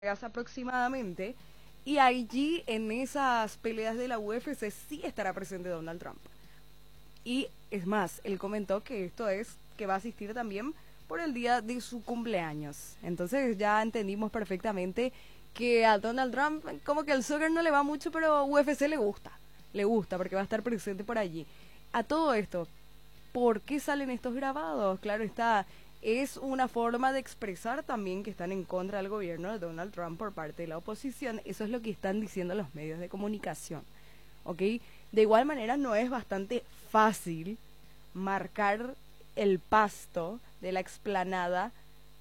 aproximadamente, y allí en esas peleas de la UFC sí estará presente Donald Trump. Y es más, él comentó que esto es que va a asistir también por el día de su cumpleaños. Entonces ya entendimos perfectamente que a Donald Trump como que el soccer no le va mucho, pero UFC le gusta porque va a estar presente por allí. A todo esto, ¿por qué salen estos grabados? Claro está, es una forma de expresar también que están en contra del gobierno de Donald Trump por parte de la oposición. Eso es lo que están diciendo los medios de comunicación. ¿Ok? De igual manera no es bastante fácil marcar el pasto de la explanada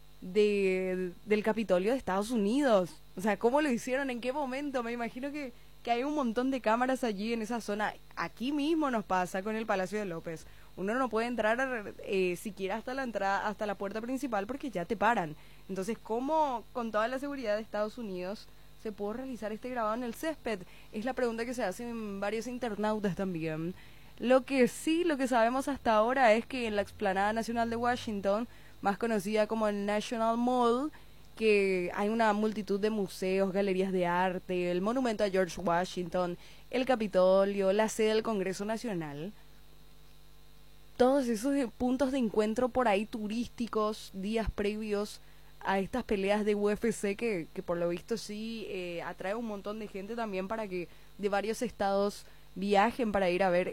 del Capitolio de Estados Unidos. O sea, ¿cómo lo hicieron? ¿En qué momento? Me imagino que hay un montón de cámaras allí en esa zona. Aquí mismo nos pasa con el Palacio de López. Uno no puede entrar siquiera hasta la entrada, hasta la puerta principal porque ya te paran. Entonces, ¿cómo con toda la seguridad de Estados Unidos se pudo realizar este grabado en el césped? Es la pregunta que se hacen varios internautas también. Lo que sí, lo que sabemos hasta ahora es que en la Explanada Nacional de Washington, más conocida como el National Mall, que hay una multitud de museos, galerías de arte, el monumento a George Washington, el Capitolio, la sede del Congreso Nacional, todos esos puntos de encuentro por ahí turísticos, días previos a estas peleas de UFC que por lo visto sí atrae un montón de gente también para que de varios estados viajen para ir a ver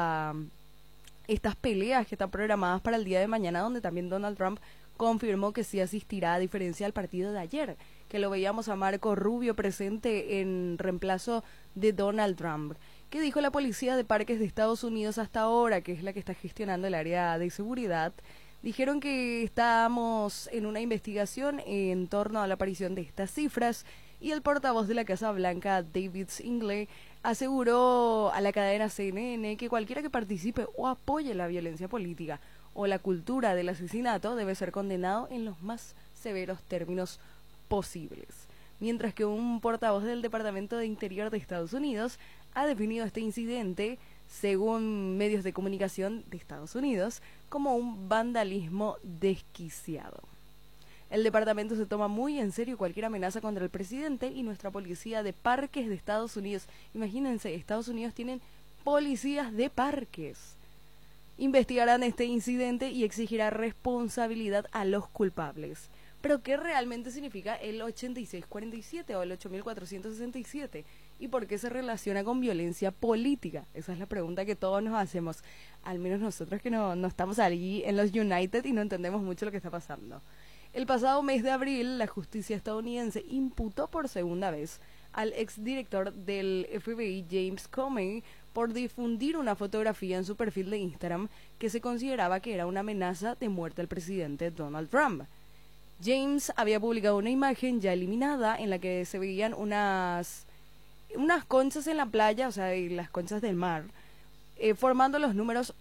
estas peleas que están programadas para el día de mañana, donde también Donald Trump confirmó que sí asistirá, a diferencia del partido de ayer, que lo veíamos a Marco Rubio presente en reemplazo de Donald Trump. ¿Qué dijo la policía de parques de Estados Unidos hasta ahora, que es la que está gestionando el área de seguridad? Dijeron que estábamos en una investigación en torno a la aparición de estas cifras, y el portavoz de la Casa Blanca, David Singley, aseguró a la cadena CNN que cualquiera que participe o apoye la violencia política o la cultura del asesinato debe ser condenado en los más severos términos posibles. Mientras que un portavoz del Departamento de Interior de Estados Unidos ha definido este incidente, según medios de comunicación de Estados Unidos, como un vandalismo desquiciado. El departamento se toma muy en serio cualquier amenaza contra el presidente, y nuestra policía de parques de Estados Unidos, imagínense, Estados Unidos tienen policías de parques, investigarán este incidente y exigirá responsabilidad a los culpables. Pero ¿qué realmente significa el 8647 o el 8467? ¿Y por qué se relaciona con violencia política? Esa es la pregunta que todos nos hacemos, al menos nosotros que no estamos allí en los United y no entendemos mucho lo que está pasando. El pasado mes de abril, la justicia estadounidense imputó por segunda vez al exdirector del FBI, James Comey, por difundir una fotografía en su perfil de Instagram que se consideraba que era una amenaza de muerte al presidente Donald Trump. James había publicado una imagen ya eliminada en la que se veían unas conchas en la playa, o sea, las conchas del mar, formando los números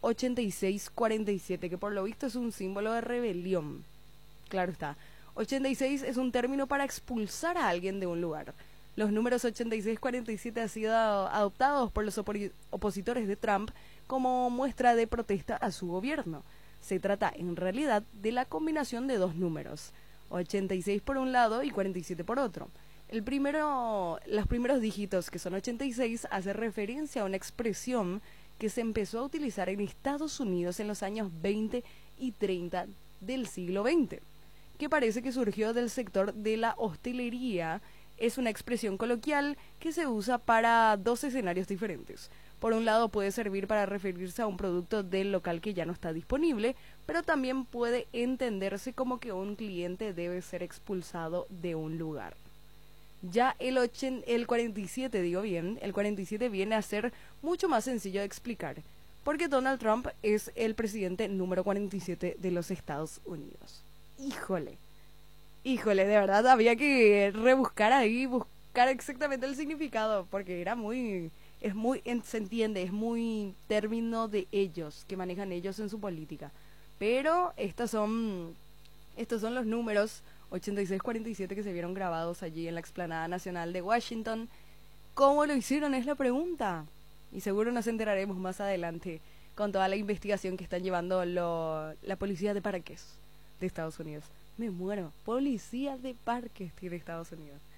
8647, que por lo visto es un símbolo de rebelión. Claro está. 86 es un término para expulsar a alguien de un lugar. Los números 86-47 han sido adoptados por los opositores de Trump como muestra de protesta a su gobierno. Se trata en realidad de la combinación de dos números, 86 por un lado y 47 por otro. Los primeros dígitos, que son 86, hacen referencia a una expresión que se empezó a utilizar en Estados Unidos en los años 20 y 30 del siglo XX, que parece que surgió del sector de la hostelería. Es una expresión coloquial que se usa para dos escenarios diferentes. Por un lado puede servir para referirse a un producto del local que ya no está disponible, pero también puede entenderse como que un cliente debe ser expulsado de un lugar. Ya el 47, digo bien, el 47 viene a ser mucho más sencillo de explicar, porque Donald Trump es el presidente número 47 de los Estados Unidos. Híjole, de verdad había que rebuscar ahí, buscar exactamente el significado, porque se entiende, es muy término de ellos, que manejan ellos en su política. Pero estos son los números 8647 que se vieron grabados allí en la Explanada Nacional de Washington. ¿Cómo lo hicieron? Es la pregunta. Y seguro nos enteraremos más adelante con toda la investigación que están llevando la policía de parques de Estados Unidos. Me muero. Policía de parques tiene Estados Unidos.